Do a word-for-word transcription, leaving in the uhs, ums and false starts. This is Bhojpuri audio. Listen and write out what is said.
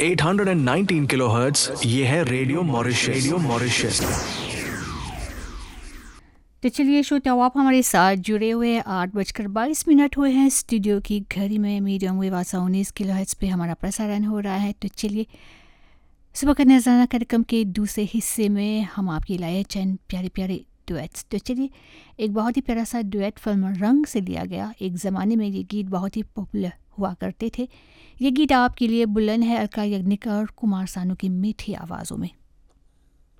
At nineteen kilohertz. ये है रेडियो मॉरिशस। Radio Mauritius. तो चलिए श्रोताओ, आप हमारे साथ जुड़े हुए हैं। आठ बजकर बाईस मिनट हुए हैं स्टूडियो की घड़ी में। मीडियम वेव आसा उन्नीस किलोहर्ट्ज पे हमारा प्रसारण हो रहा है। तो चलिए सुबह का नज़ारा कार्यक्रम के दूसरे हिस्से में हम आपके लाए चंद प्यारे प्यारे डुएट्स। तो चलिए एक बहुत ही प्यारा सा डुएट फिल्म रंग से लिया गया। एक ज़माने में ये गीत बहुत ही पॉपुलर हुआ करते थे। ये गीत आपके लिए बुलंद है अलका याग्निक और कुमार सानू की मीठी आवाज़ों में।